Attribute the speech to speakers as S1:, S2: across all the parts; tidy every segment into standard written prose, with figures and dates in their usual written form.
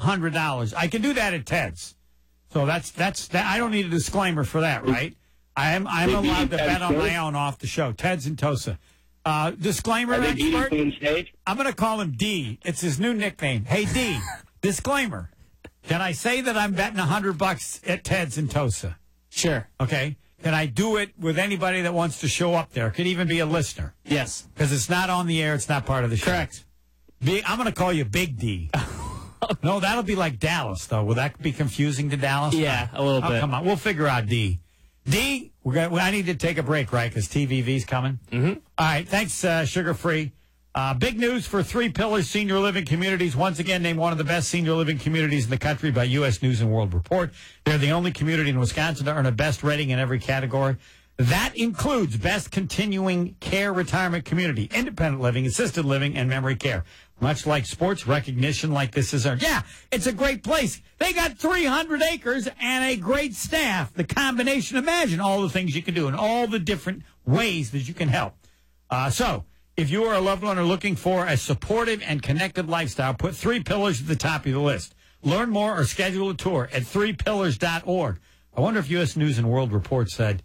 S1: $100. I can do that at Ted's. So that's that. I don't need a disclaimer for that, right? I'm allowed to bet on my own off the show. Ted's in Tosa. Disclaimer expert. I'm going to call him D. It's his new nickname. Hey, D. Disclaimer. Can I say that I'm betting $100 at Ted's in Tosa?
S2: Sure.
S1: Okay. Can I do it with anybody that wants to show up there? Could even be a listener.
S2: Yes.
S1: Because it's not on the air. It's not part of the show.
S2: Correct.
S1: I'm going to call you Big D. No, that'll be like Dallas, though. Will that be confusing to Dallas?
S2: Yeah, a little bit.
S1: Come on. We'll figure out D. D, I need to take a break, right? Because TVV's coming.
S2: Mm-hmm.
S1: All right. Thanks, Sugar Free. Big news for Three Pillars Senior Living Communities. Once again, named one of the best senior living communities in the country by U.S. News and World Report. They're the only community in Wisconsin to earn a best rating in every category. That includes best continuing care retirement community, independent living, assisted living, and memory care. Much like sports, recognition like this is earned. Yeah, it's a great place. They got 300 acres and a great staff. The combination, imagine all the things you can do and all the different ways that you can help. So, if you are a loved one or looking for a supportive and connected lifestyle, put Three Pillars at the top of the list. Learn more or schedule a tour at threepillars.org. I wonder if U.S. News and World Report said,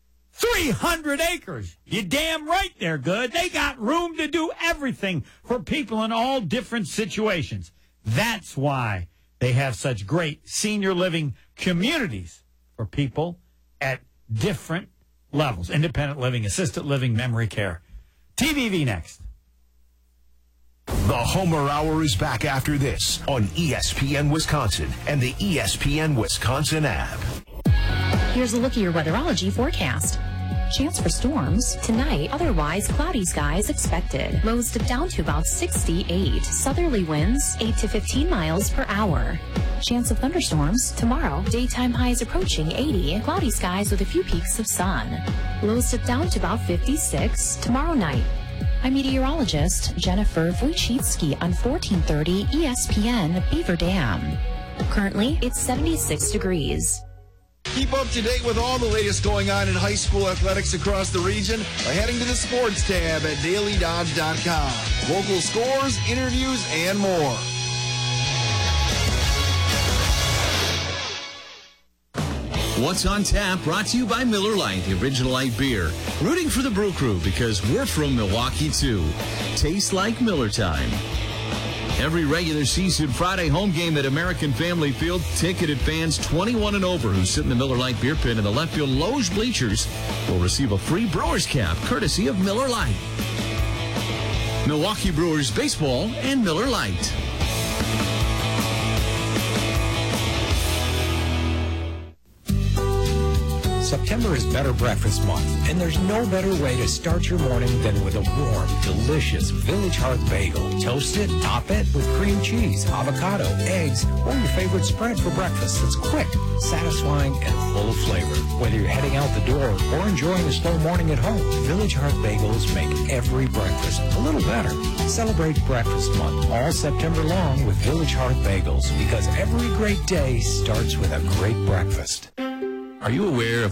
S1: 300 acres. You damn right they're good. They got room to do everything for people in all different situations. That's why they have such great senior living communities for people at different levels. Independent living, assisted living, memory care. TVV next.
S3: The Homer Hour is back after this on ESPN Wisconsin and the ESPN Wisconsin app.
S4: Here's a look at your weatherology forecast. Chance for storms tonight, otherwise cloudy skies expected. Lows dip down to about 68. Southerly winds 8 to 15 miles per hour. Chance of thunderstorms tomorrow. Daytime highs approaching 80. Cloudy skies with a few peaks of sun. Lows dip down to about 56 tomorrow night. I'm meteorologist Jennifer Wojcicki on 1430 ESPN Beaver Dam. Currently, it's 76 degrees.
S5: Keep up to date with all the latest going on in high school athletics across the region by heading to the sports tab at dailydodge.com. Local scores, interviews, and more.
S6: What's on Tap brought to you by Miller Lite, the original light beer. Rooting for the Brew Crew because we're from Milwaukee, too. Tastes like Miller time. Every regular season Friday home game at American Family Field, ticketed fans 21 and over who sit in the Miller Lite beer pit in the left field loge bleachers will receive a free Brewers cap courtesy of Miller Lite. Milwaukee Brewers baseball and Miller Lite.
S7: September is Better Breakfast Month, and there's no better way to start your morning than with a warm, delicious Village Hearth bagel. Toast it, top it with cream cheese, avocado, eggs, or your favorite spread for breakfast. It's quick, satisfying, and full of flavor. Whether you're heading out the door or enjoying a slow morning at home, Village Hearth bagels make every breakfast a little better. Celebrate Breakfast Month all September long with Village Hearth bagels, because every great day starts with a great breakfast.
S6: Are you aware of